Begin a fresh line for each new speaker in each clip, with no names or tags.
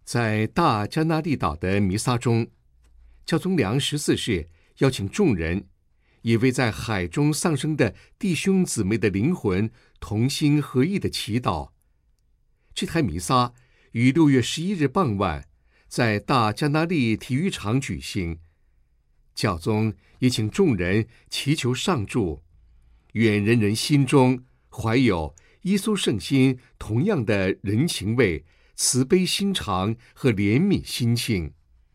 在大加那利岛的弥撒中，教宗良14世邀请众人，也为在海中丧生的弟兄姊妹的灵魂同心合意的祈祷。这台弥撒于6月11日傍晚在大加那利体育场举行。教宗也请众人祈求上主，愿人人心中怀有耶稣圣心同样的人情味、慈悲心肠和怜悯心情。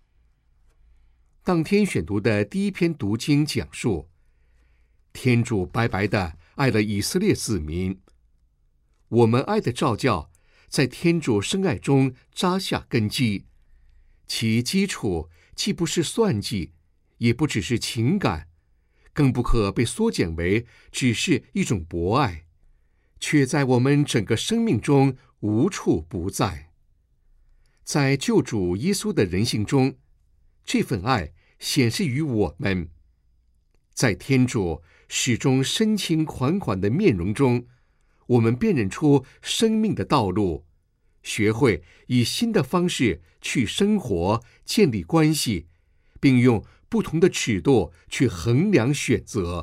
当天选读的第一篇读经讲述，天主白白地爱了以色列子民。我们爱的召叫在天主深爱中扎下根基，其基础既不是算计，也不只是情感，更不可被缩减为只是一种博爱，却在我们整个生命中无处不在。在救主耶稣的人性中，这份爱显示于我们。在天主始终深情款款的面容中，我们辨认出生命的道路，学会以新的方式去生活、建立关系，并用不同的尺度去衡量选择。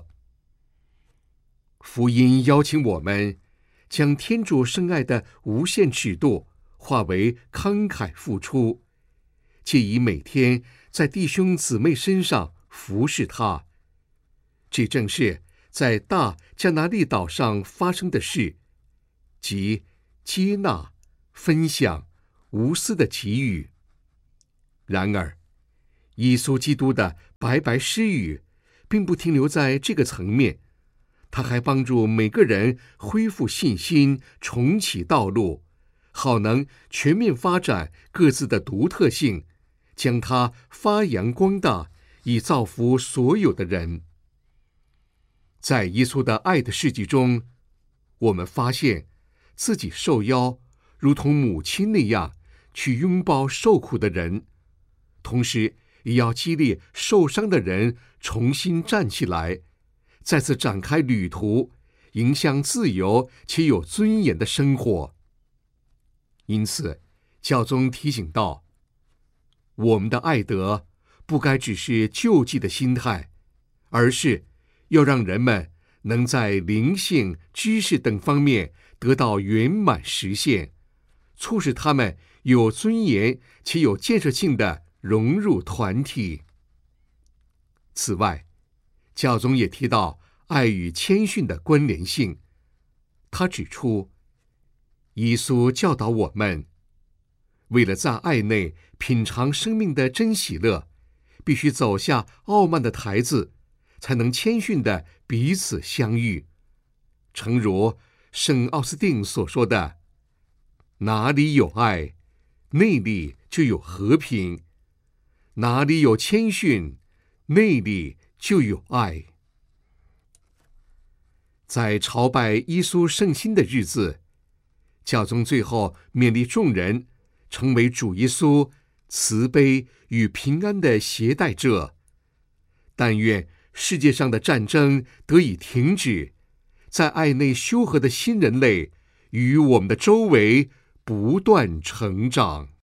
福音邀请我们将天主深爱的无限尺度化为慷慨付出，借以每天在弟兄姊妹身上服侍他。这正是在大加那利岛上发生的事，即接纳、分享、无私的给予。然而，耶稣基督的白白施予并不停留在这个层面，他还帮助每个人恢复信心，重启道路，好能全面发展各自的独特性，将它发扬光大，以造福所有的人。在耶稣的爱的事迹中，我们发现自己受邀如同母亲那样去拥抱受苦的人，同时也要激励受伤的人重新站起来，再次展开旅途，迎向自由且有尊严的生活。因此，教宗提醒道，我们的爱德不该只是救济的心态，而是要让人们能在灵性、知识等方面得到圆满实现，促使他们有尊严且有建设性地融入团体。此外，教宗也提到爱与谦逊的关联性。他指出，耶稣教导我们，为了在爱内品尝生命的真喜乐，必须走下傲慢的台子，才能谦逊地彼此相遇。诚如圣奥斯定所说的，哪里有爱，那里就有和平；哪里有谦逊，那里就有爱。在朝拜耶稣圣心的日子，教宗最后勉励众人成为主耶稣慈悲与平安的携带者。但愿世界上的战争得以停止，在爱内修和的新人类与我们的周围不断成长。